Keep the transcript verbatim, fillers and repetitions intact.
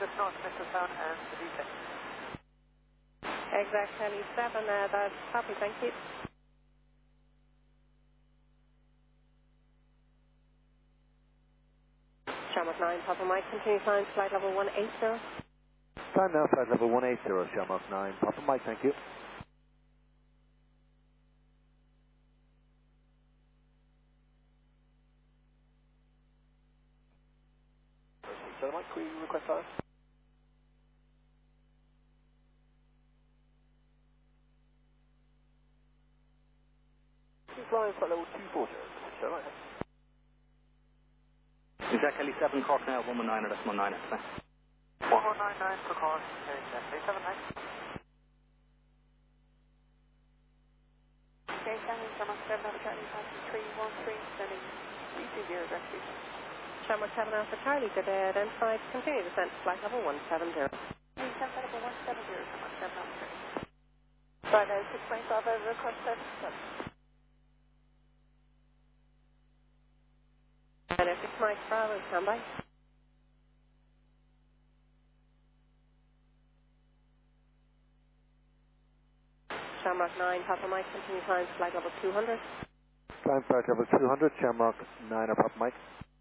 just north of Missile Town and the D six. Exact Heli seven, uh, that's happy, thank you. Shamrock nine, Papa Mike, continue climb, flight level one eighty. Time now, flight level one eighty, Shamrock nine, Papa Mike, thank you. So Mike, can we request that? Flying flight level two forty, so right. Exact Heli seven, Cork now, one one nine, or that's one nine, thanks. one one nine nine for Cork, Exact Heli seven, thanks. Okay, standing Shamrock seven Alpha Charlie, passing three one three, sending three two zero, direct three. Shamrock seven Alpha Charlie, good day, identified, continue descent, flight level one seventy. Hey, seven level one seventy, Shamrock seven Alpha Charlie. Flight out six point five over across seven seven. And if it's Mike Bravo, stand by. Shamrock nine, Papa Mike, continue climb, flight level two hundred. Climb flight level two hundred, Shamrock nine, or Papa Mike.